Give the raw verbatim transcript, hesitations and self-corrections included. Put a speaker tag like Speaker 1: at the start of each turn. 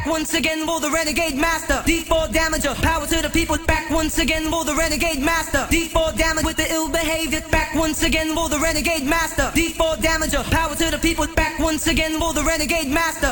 Speaker 1: back once again for the renegade master. D four damager, power to the people, back once again for the renegade master. D four damage with the ill behavior, back once again for the renegade master. D four damager, power to the people, back once again for the renegade master.